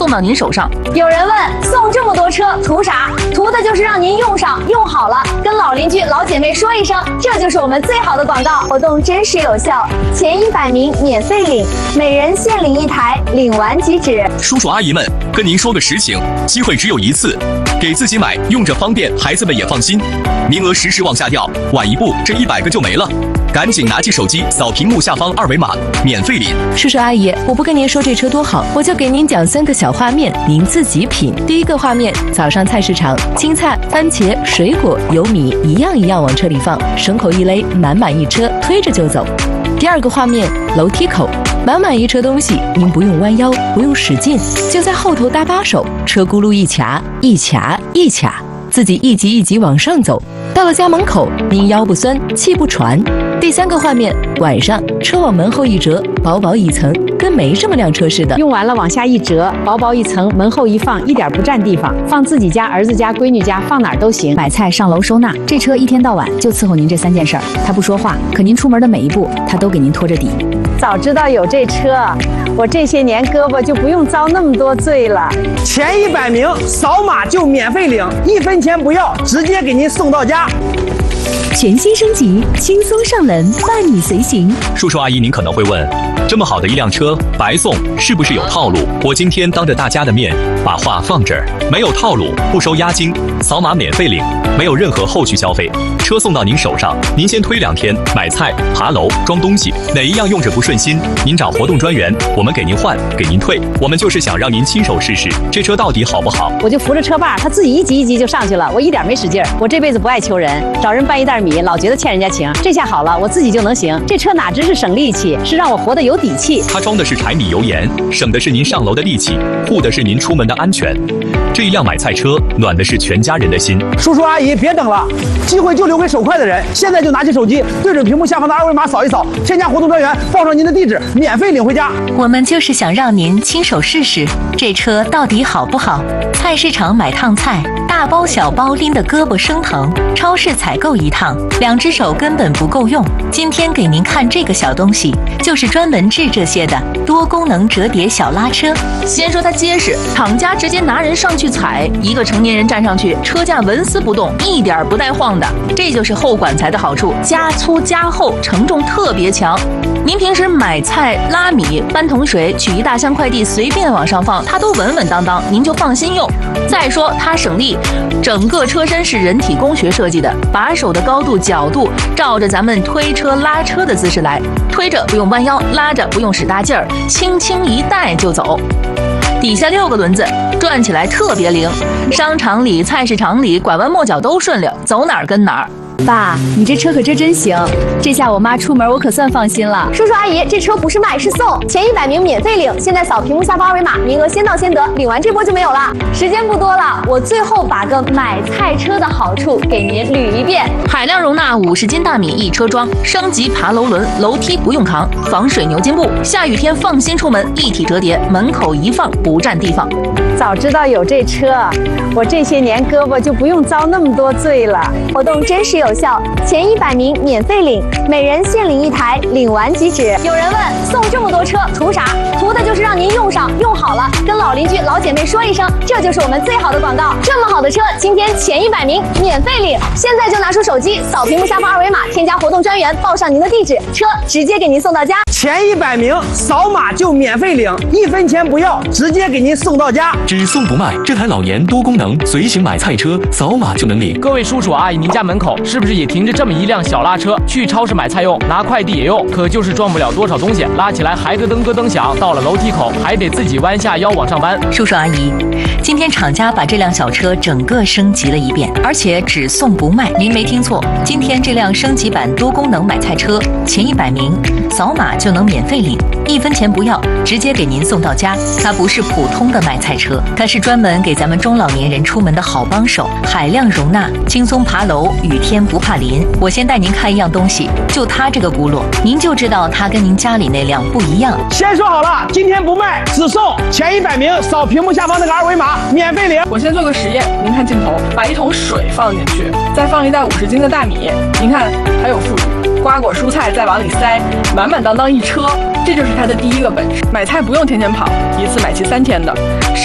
送到您手上。 有人问，送这么多车图啥？图的就是让您用上用好了，跟老邻居老姐妹说一声，这就是我们最好的广告。活动真实有效，前100名免费领，每人限领1台，领完即止。 叔叔阿姨们，跟您说个实情，机会只有一次，给自己买，用着方便，孩子们也放心。名额时时往下掉，晚一步这100个就没了。赶紧拿起手机扫屏幕下方2维码，免费领。 叔叔阿姨，我不跟您说这车多好，我就给您讲3个小画面，您自己品。第一个画面，早上菜市场，青菜、番茄、水果、油米一样一样往车里放，绳口一勒，满满一车，推着就走。第二个画面，楼梯口，满满一车东西，您不用弯腰，不用使劲，就在后头搭把手，车轱辘一卡，一卡一卡，自己一级一级往上走。到了家门口，您腰不酸，气不喘。第3个画面，晚上车往门后一折，薄薄一层，跟没什么辆车似的。 用完了往下一折，薄薄一层，门后一放，一点不占地方，放自己家、儿子家、闺女家，放哪儿都行。 买菜上楼收纳，这车一天到晚就伺候您这3件事儿。他不说话，可您出门的每一步，他都给您拖着底。 早知道有这车，我这些年胳膊就不用遭那么多罪了。 前100名扫码就免费领，1分钱不要，直接给您送到家。 全新升级，轻松上门，伴你随行。 叔叔阿姨，您可能会问，这么好的一辆车白送，是不是有套路？我今天当着大家的面把话放这儿，没有套路，不收押金，扫码免费领，没有任何后续消费，车送到您手上，您先推2天，买菜、爬楼、装东西，哪一样用着不顺心，您找活动专员，我们给您换，给您退。我们就是想让您亲手试试这车到底好不好。 我就扶着车把，他自己一级一级就上去了，我一点没使劲儿。我这辈子不爱求人，找人搬一袋米，老觉得欠人家情。这下好了，我自己就能行。这车哪只是省力气，是让我活得有底气。 它装的是柴米油盐，省的是您上楼的力气，护的是您出门的安全。这一辆买菜车，暖的是全家人的心。 叔叔阿姨，别等了，机会就留给手快的人。现在就拿起手机，对准屏幕下方的2维码扫一扫，添加活动专员，报上您的地址，免费领回家。 我们就是想让您亲手试试这车到底好不好。菜市场买趟菜，大包小包拎得胳膊生疼；超市采购一趟，2只手根本不够用。今天给您看这个小东西，就是专门治这些的多功能折叠小拉车。先说它结实，厂家直接拿人上去踩，一个成年人站上去，车架纹丝不动，一点不带晃的。这就是后管材的好处，加粗加厚，承重特别强。您平时买菜、拉米、搬桶水、取一大箱快递，随便往上放，它都稳稳当当，您就放心用。再说它省力，整个车身是人体工学设计的，把手的高度、角度照着咱们推车、拉车的姿势来，推着不用弯腰，拉着不用使大劲儿，轻轻一带就走。底下6个轮子，转起来特别灵，商场里、菜市场里拐弯抹角都顺溜，走哪儿跟哪儿。 爸，你这车可真行，这下我妈出门我可算放心了。 叔叔阿姨，这车不是卖是送，前100名免费领，现在扫屏幕下方2维码，名额先到先得，领完这波就没有了。时间不多了，我最后把个买菜车的好处给您捋一遍： 海量容纳50斤大米一车装，升级爬楼轮，楼梯不用扛，防水牛筋布，下雨天放心出门，一体折叠，门口一放不占地方。 早知道有这车，我这些年胳膊就不用遭那么多罪了。 活动真实有效，前100名免费领，每人限领1台，领完即止。有人问，送这么多车图啥？图的就是让您用上用好了，跟老邻居老姐妹说一声，这就是我们最好的广告。这么好的车，今天前100名免费领，现在就拿出手机扫屏幕下方2维码，添加活动专员，报上您的地址，车直接给您送到家。 前100名扫码就免费领，1分钱不要，直接给您送到家。 只送不卖，这台老年多功能随行买菜车，扫码就能领。 各位叔叔阿姨，您家门口是不是也停着这么一辆小拉车？去超市买菜用，拿快递也用，可就是装不了多少东西，拉起来还咯噔咯噔响，到了楼梯口还得自己弯下腰往上搬。 叔叔阿姨，今天厂家把这辆小车整个升级了一遍，而且只送不卖。您没听错，今天这辆升级版多功能买菜车，前100名扫码就能免费领，1分钱不要，直接给您送到家。它不是普通的买菜车，它是专门给咱们中老年人出门的好帮手，海量容纳，轻松爬楼，雨天不怕淋。我先带您看一样东西，就它这个轱辘，您就知道它跟您家里那辆不一样。 先说好了，今天不卖，只送前100名扫屏幕下方那个2维码，免费领。 我先做个实验，您看镜头，把1桶水放进去，再放一袋50斤的大米，您看还有副食，瓜果蔬菜再往里塞，满满当当一车，这就是它的第一个本事。买菜不用天天跑，一次买齐3天的，省